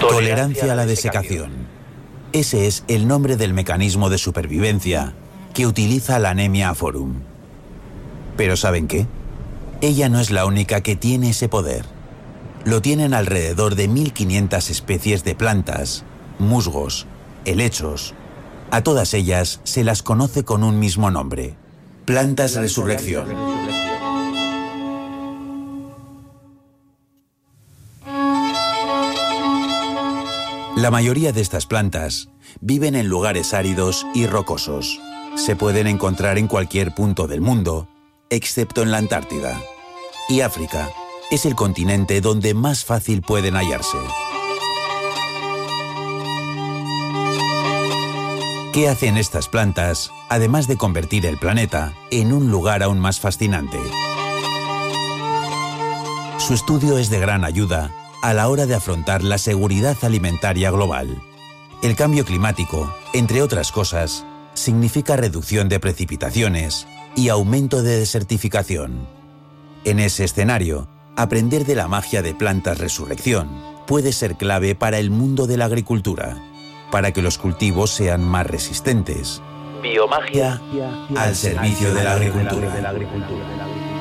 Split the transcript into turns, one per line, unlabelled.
Tolerancia a la desecación. Ese es el nombre del mecanismo de supervivencia que utiliza la Anemia aforum. Pero ¿saben qué? Ella no es la única que tiene ese poder. Lo tienen alrededor de 1500 especies de plantas, musgos, helechos. A todas ellas se las conoce con un mismo nombre: plantas resurrección. La mayoría de estas plantas viven en lugares áridos y rocosos. Se pueden encontrar en cualquier punto del mundo, excepto en la Antártida. Y África es el continente donde más fácil pueden hallarse. ¿Qué hacen estas plantas, además de convertir el planeta en un lugar aún más fascinante? Su estudio es de gran ayuda a la hora de afrontar la seguridad alimentaria global. El cambio climático, entre otras cosas, significa reducción de precipitaciones y aumento de desertificación. En ese escenario, aprender de la magia de plantas resurrección puede ser clave para el mundo de la agricultura, para que los cultivos sean más resistentes. Biomagia al servicio de la agricultura.